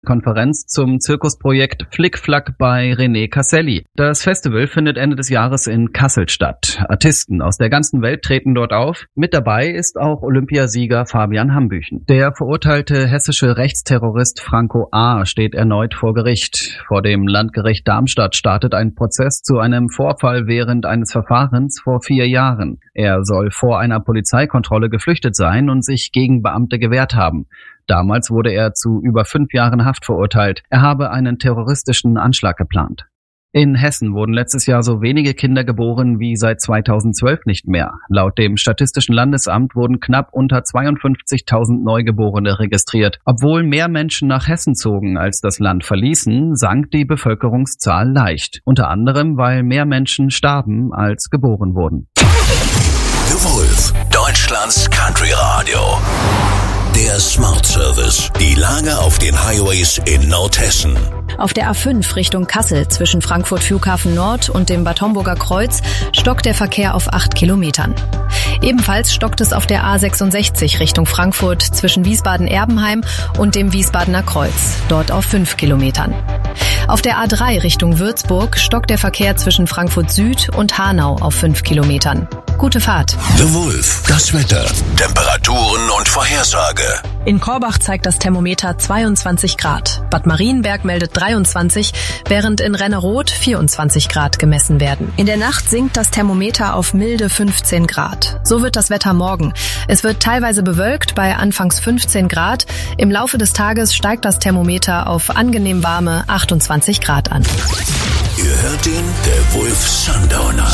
Konferenz zum Zirkusprojekt Flick-Flack bei René Casselli. Das Festival findet Ende des Jahres in Kassel statt. Artisten aus der ganzen Welt treten dort auf. Mit dabei ist auch Olympiasieger Fabian Hambüchen. Der verurteilte hessische Rechtsterrorist Franco A. steht erneut vor Gericht. Vor dem Landgericht Darmstadt startet ein Prozess zu einem Vorfall während eines Verfahrens vor 4 Jahren. Er soll vor einer Polizeikontrolle geflüchtet sein und sich gegen Beamte gewehrt haben. Damals wurde er zu über 5 Jahren Haft verurteilt. Er habe einen terroristischen Anschlag geplant. In Hessen wurden letztes Jahr so wenige Kinder geboren wie seit 2012 nicht mehr. Laut dem Statistischen Landesamt wurden knapp unter 52.000 Neugeborene registriert. Obwohl mehr Menschen nach Hessen zogen, als das Land verließen, sank die Bevölkerungszahl leicht. Unter anderem, weil mehr Menschen starben, als geboren wurden. The Wolf, Deutschlands Country Radio. Der Smart Service. Die Lage auf den Highways in Nordhessen. Auf der A5 Richtung Kassel zwischen Frankfurt Flughafen Nord und dem Bad Homburger Kreuz stockt der Verkehr auf 8 Kilometern. Ebenfalls stockt es auf der A66 Richtung Frankfurt zwischen Wiesbaden-Erbenheim und dem Wiesbadener Kreuz, dort auf 5 Kilometern. Auf der A3 Richtung Würzburg stockt der Verkehr zwischen Frankfurt Süd und Hanau auf 5 Kilometern. Gute Fahrt. The Wolf, das Wetter, Temperaturen und Vorhersage. In Korbach zeigt das Thermometer 22 Grad. Bad Marienberg meldet 23, während in Renneroth 24 Grad gemessen werden. In der Nacht sinkt das Thermometer auf milde 15 Grad. So wird das Wetter morgen. Es wird teilweise bewölkt bei anfangs 15 Grad. Im Laufe des Tages steigt das Thermometer auf angenehm warme 28 Grad an. Ihr hört ihn, der Wolf Sundowner.